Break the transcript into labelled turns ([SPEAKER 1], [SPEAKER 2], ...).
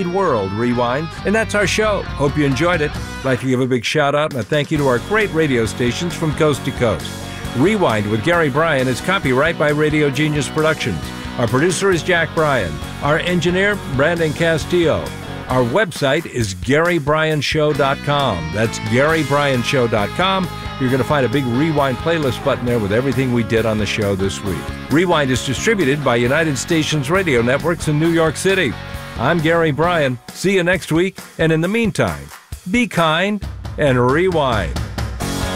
[SPEAKER 1] Feed World Rewind, and that's our show. Hope you enjoyed it. I'd like to give a big shout out and a thank you to our great radio stations from coast to coast. Rewind with Gary Bryan is copyright by Radio Genius Productions. Our producer is Jack Bryan. Our engineer, Brandon Castillo. Our website is GaryBryanShow.com. That's GaryBryanShow.com. You're going to find a big Rewind playlist button there with everything we did on the show this week. Rewind is distributed by United Stations Radio Networks in New York City. I'm Gary Bryan. See you next week, and in the meantime, be kind and rewind.